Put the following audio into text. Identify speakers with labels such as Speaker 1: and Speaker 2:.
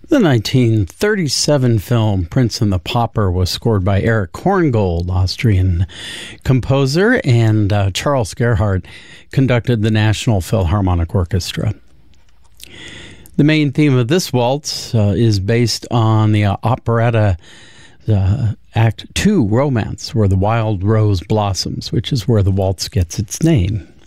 Speaker 1: The 1937 film Prince and the Pauper was scored by Erich Korngold, Austrian composer, and Charles Gerhardt conducted the National Philharmonic Orchestra. The main theme of this waltz is based on the operetta Act 2 romance, Where the Wild Rose Blossoms, which is where the waltz gets its name.